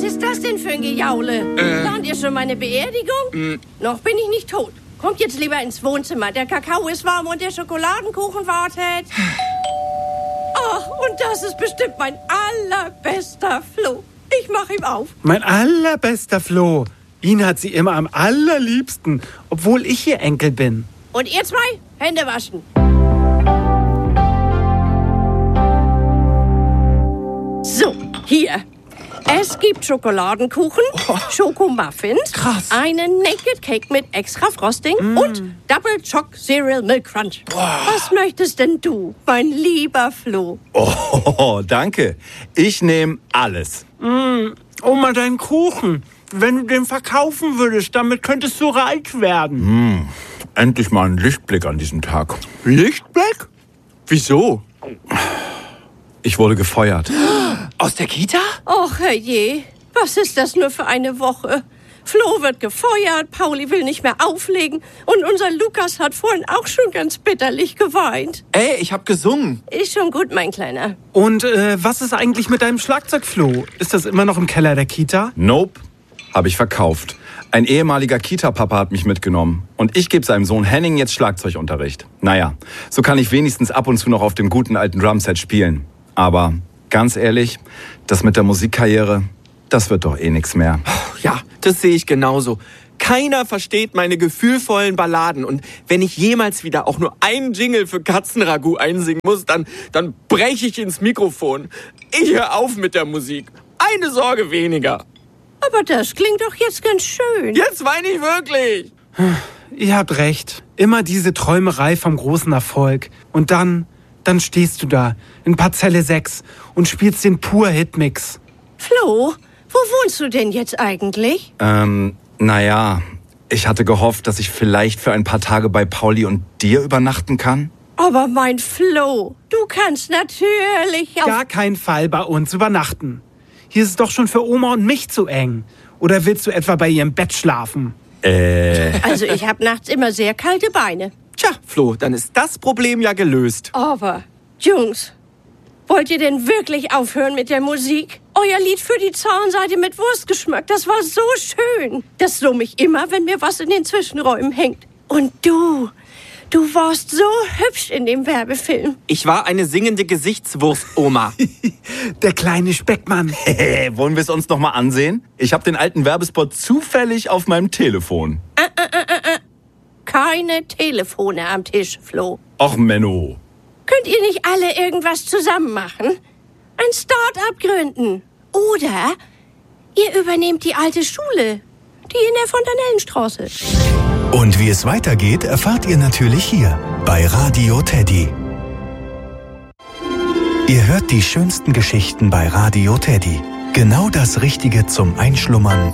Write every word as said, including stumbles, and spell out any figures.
ist das denn für ein Gejaule? Äh. Plant ihr schon meine Beerdigung? Mm. Noch bin ich nicht tot. Kommt jetzt lieber ins Wohnzimmer. Der Kakao ist warm und der Schokoladenkuchen wartet. Ach, und das ist bestimmt mein allerbester Flo. Ich mach ihm auf. Mein allerbester Flo. Ihn hat sie immer am allerliebsten, obwohl ich ihr Enkel bin. Und ihr zwei, Hände waschen. So, hier. Es gibt Schokoladenkuchen, Oh. Schokomuffins, Krass. einen Naked Cake mit extra Frosting Mm. und Double Choc Cereal Milk Crunch. Was möchtest denn du, mein lieber Flo? Oh, danke. Ich nehme alles. Oma, deinen Kuchen. Wenn du den verkaufen würdest, damit könntest du reich werden. Endlich mal ein Lichtblick an diesem Tag. Lichtblick? Wieso? Ich wurde gefeuert. Aus der Kita? Och, herrje, was ist das nur für eine Woche? Flo wird gefeuert, Pauli will nicht mehr auflegen und unser Lukas hat vorhin auch schon ganz bitterlich geweint. Ey, ich hab gesungen. Ist schon gut, mein Kleiner. Und äh, was ist eigentlich mit deinem Schlagzeug, Flo? Ist das immer noch im Keller der Kita? Nope, habe ich verkauft. Ein ehemaliger Kita-Papa hat mich mitgenommen. Und ich gebe seinem Sohn Henning jetzt Schlagzeugunterricht. Naja, so kann ich wenigstens ab und zu noch auf dem guten alten Drumset spielen. Aber ganz ehrlich, das mit der Musikkarriere, das wird doch eh nix mehr. Ja, das sehe ich genauso. Keiner versteht meine gefühlvollen Balladen. Und wenn ich jemals wieder auch nur einen Jingle für Katzenragout einsingen muss, dann, dann breche ich ins Mikrofon. Ich höre auf mit der Musik. Eine Sorge weniger. Aber das klingt doch jetzt ganz schön. Jetzt weine ich wirklich. Ihr habt recht. Immer diese Träumerei vom großen Erfolg. Und dann, dann stehst du da in Parzelle sechs und spielst den Pur-Hitmix. Flo, wo wohnst du denn jetzt eigentlich? Ähm, naja, ich hatte gehofft, dass ich vielleicht für ein paar Tage bei Pauli und dir übernachten kann. Aber mein Flo, du kannst natürlich auf... Gar kein Fall bei uns übernachten. Hier ist es doch schon für Oma und mich zu eng. Oder willst du etwa bei ihrem Bett schlafen? Äh, Also ich habe nachts immer sehr kalte Beine. Tja, Flo, dann ist das Problem ja gelöst. Aber, Jungs, wollt ihr denn wirklich aufhören mit der Musik? Euer Lied für die Zahnseide mit Wurstgeschmack, das war so schön. Das summe ich immer, wenn mir was in den Zwischenräumen hängt. Und du, du warst so hübsch in dem Werbefilm. Ich war eine singende Gesichtswurst, Oma. Der kleine Speckmann. hey, wollen wir es uns noch mal ansehen? Ich habe den alten Werbespot zufällig auf meinem Telefon. Keine Telefone am Tisch, Flo. Och, Menno. Könnt ihr nicht alle irgendwas zusammen machen? Ein Start-up gründen. Oder ihr übernehmt die alte Schule, die in der Fontanellenstraße. Und wie es weitergeht, erfahrt ihr natürlich hier bei Radio Teddy. Ihr hört die schönsten Geschichten bei Radio Teddy. Genau das Richtige zum Einschlummern